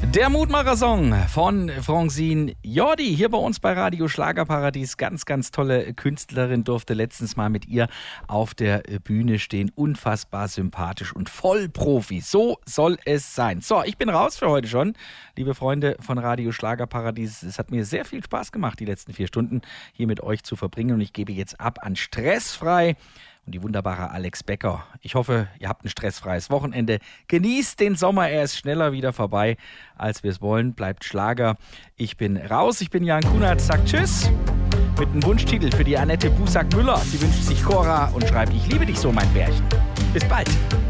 Der Mutmacher-Song von Francine Jordi hier bei uns bei Radio Schlagerparadies. Ganz, ganz tolle Künstlerin, durfte letztens mal mit ihr auf der Bühne stehen. Unfassbar sympathisch und voll Profi. So soll es sein. So, ich bin raus für heute schon. Liebe Freunde von Radio Schlagerparadies, es hat mir sehr viel Spaß gemacht, die letzten 4 Stunden hier mit euch zu verbringen. Und ich gebe jetzt ab an Stressfrei und die wunderbare Alex Becker. Ich hoffe, ihr habt ein stressfreies Wochenende. Genießt den Sommer, er ist schneller wieder vorbei, als wir es wollen. Bleibt Schlager. Ich bin raus, ich bin Jan Kunert, sagt Tschüss. Mit einem Wunschtitel für die Annette Busak-Müller. Sie wünscht sich Cora und schreibt, ich liebe dich so, mein Bärchen. Bis bald.